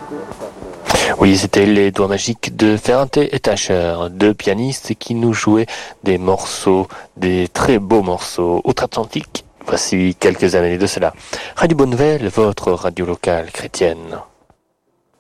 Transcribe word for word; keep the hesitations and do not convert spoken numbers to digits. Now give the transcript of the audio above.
Oui, c'était les doigts magiques de Ferrante et Tacher, deux pianistes qui nous jouaient des morceaux, des très beaux morceaux outre-Atlantique. Voici quelques années de cela. Radio Bonne Nouvelle, votre radio locale chrétienne.